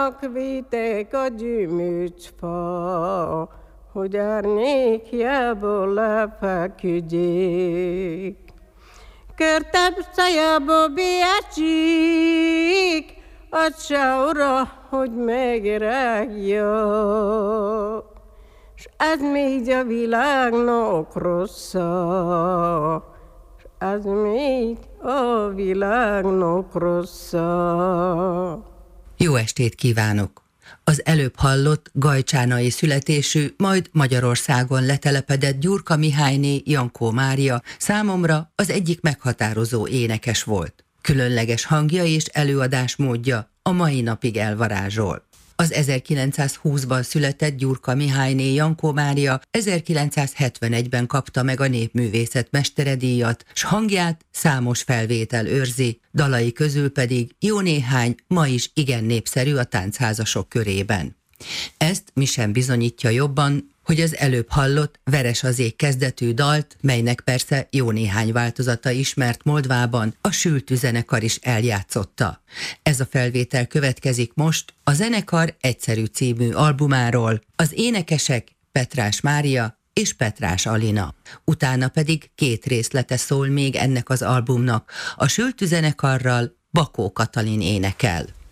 Virágnak vitek a gyümölcsfa, hogy árnyékjából lefeküdjék. Körtebb szájába biácsik, a csaura, hogy megrágja. S ez még a világnak rossza, s ez még a világnak rossza. Jó estét kívánok! Az előbb hallott gajcsánai születésű, majd Magyarországon letelepedett Gyurka Mihályné Jankó Mária számomra az egyik meghatározó énekes volt. Különleges hangja és előadásmódja a mai napig elvarázsol. Az 1920-ban született Gyurka Mihályné Jankó Mária 1971-ben kapta meg a Népművészet mesteredíjat, s hangját számos felvétel őrzi, dalai közül pedig jó néhány ma is igen népszerű a táncházasok körében. Ezt mi sem bizonyítja jobban, hogy az előbb hallott Veres az ég kezdetű dalt, melynek persze jó néhány változata ismert Moldvában, a Sültű zenekar is eljátszotta. Ez a felvétel következik most a zenekar Egyszerű című albumáról, az énekesek Petrás Mária és Petrás Alina. Utána pedig két részlete szól még ennek az albumnak, a Sültű zenekarral Bakó Katalin énekel.